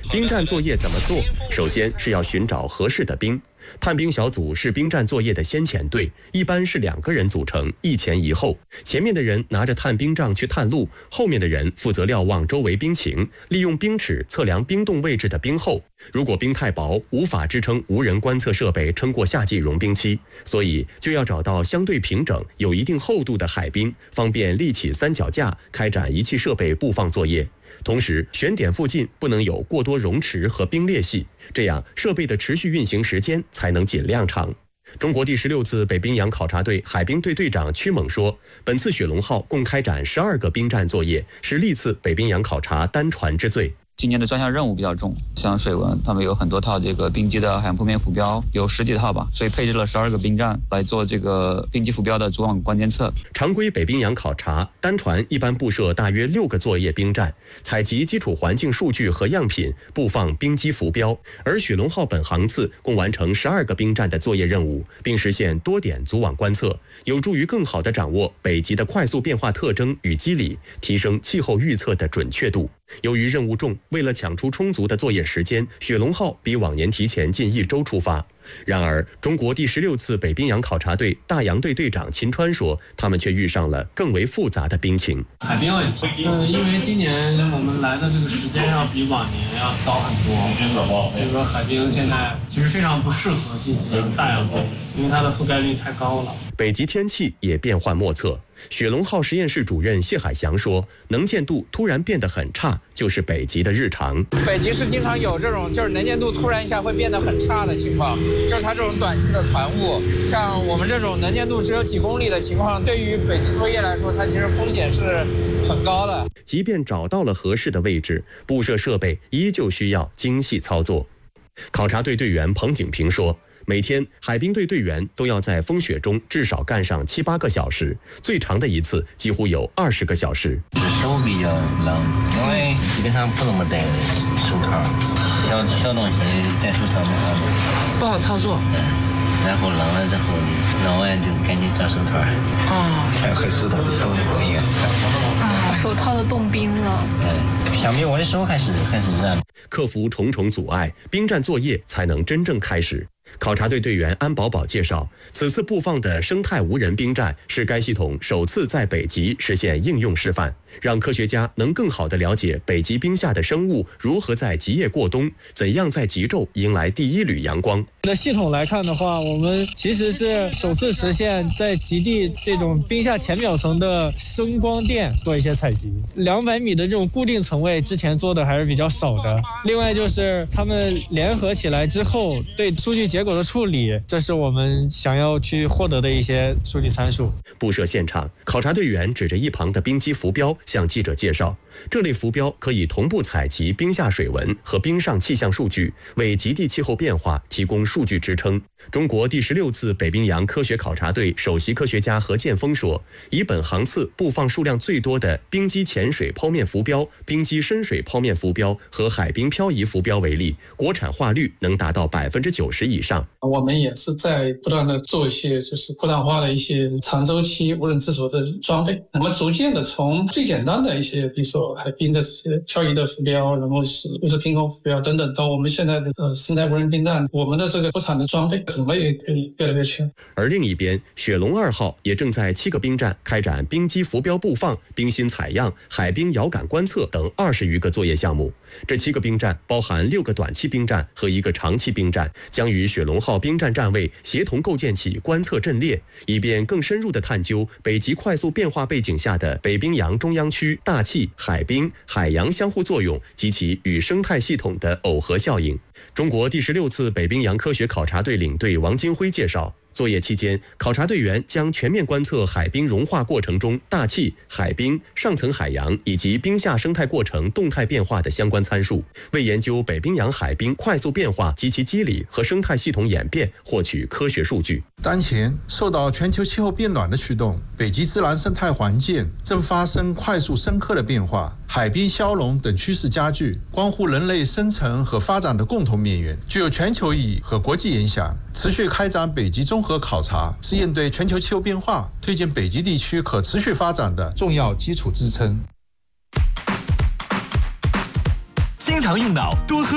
冰战作业怎么做？首先是要寻找合适的冰。探冰小组是冰战作业的先遣队，一般是2个人组成，一前一后。前面的人拿着探冰杖去探路，后面的人负责瞭望周围冰情，利用冰尺测量冰洞位置的冰厚。如果冰太薄，无法支撑无人观测设备撑过夏季融冰期，所以就要找到相对平整、有一定厚度的海冰，方便立起三脚架，开展仪器设备布放作业。同时，选点附近不能有过多溶池和冰裂隙，这样设备的持续运行时间才能尽量长。中国第16次北冰洋考察队海冰队队长曲猛说，本次雪龙号共开展12个冰战作业，是历次北冰洋考察单船之最。 今年的专项任务比较重，像水文，他们有很多套这个冰机的海洋铺面浮标，有10几套吧，所以配置了12个冰站来做这个冰机浮标的主网关监测。 常规北冰洋考察，单船一般布设大约6个作业冰站，采集基础环境数据和样品，布放冰机浮标。而雪龙号本航次共完成12个冰站的作业任务，并实现多点组网观测，有助于更好地掌握北极的快速变化特征与机理，提升气候预测的准确度。由于任务重，为了抢出充足的作业时间，雪龙号比往年提前近1周出发。然而，中国第16次北冰洋考察队大洋队队长秦川说，他们却遇上了更为复杂的冰情。 海冰问题，因为今年我们来的这个时间要比往年要早很多，所以说海冰现在其实非常不适合进行大洋作业，因为它的覆盖率太高了。 北极天气也变幻莫测。雪龙号实验室主任谢海翔说，能见度突然变得很差，就是北极的日常。 北极是经常有这种就是能见度突然一下会变得很差的情况，就是它这种短期的团雾，像我们这种能见度只有几公里的情况，对于北极作业来说，它其实风险是很高的。 即便找到了合适的位置，布设设备依旧需要精细操作。考察队队员彭景平说，每天海冰队队员都要在风雪中至少干上7、8个小时，最长的一次几乎有20个小时。 手比较冷，因为基本上不怎么戴手套，小东西戴手套不好操作。 然后冷了之后，弄完就赶紧找手套。 和手套的冻冰一样。 手套都冻冰了。 相比我的手还是热。 克服重重阻碍，冰战作业才能真正开始。考察队队员安宝宝介绍，此次布放的生态无人冰站是该系统首次在北极实现应用示范，让科学家能更好地了解北极冰下的生物如何在极夜过冬，怎样在极昼迎来第1缕阳光。 的系统来看的话，我们其实是首次实现在极地这种冰下浅表层的声光电做一些采集。200米的这种固定层位之前做的还是比较少的。另外就是他们联合起来之后对数据结果的处理，这是我们想要去获得的一些数据参数。 布设现场，考察队员指着一旁的冰机浮标向记者介绍，这类浮标可以同步采集冰下水文和冰上气象数据，为极地气候变化提供数据支撑。中国第16次北冰洋科学考察队首席科学家何建峰说，以本航次布放数量最多的冰机潜水剖面浮标、冰机深水剖面浮标和海冰漂移浮标为例，国产化率能达到90%以上。 我们也是在不断的做一些就是国产化的一些长周期无人自主的装备。我们逐渐的从最简单的一些，比如说海冰的这些漂移的浮标，然后是物质平衡浮标等等，到我们现在的生态无人冰站，我们的这个国产的装备种类也可以越来越全。 而另一边，雪龙2号也正在7个冰站开展冰机浮标布放、冰芯采样、海冰遥感观测等20余个作业项目。这7个冰站包含6个短期冰站和1个长期冰站，将与雪龙号冰站站位协同构建起观测阵列，以便更深入地探究北极快速变化背景下的北冰洋中央区大气、海冰、海洋相互作用及其与生态系统的耦合效应。中国第16次北冰洋科学考察队领队王金辉介绍，作业期间，考察队员将全面观测海冰融化过程中大气、海冰、上层海洋以及冰下生态过程动态变化的相关参数，为研究北冰洋海冰快速变化及其机理和生态系统演变获取科学数据。 当前受到全球气候变暖的驱动，北极自然生态环境正发生快速深刻的变化，海冰消融等趋势加剧，关乎人类生存和发展的共同命运，具有全球意义和国际影响。持续开展北极综合考察，是应对全球气候变化、推进北极地区可持续发展的重要基础支撑。 经常用脑，多喝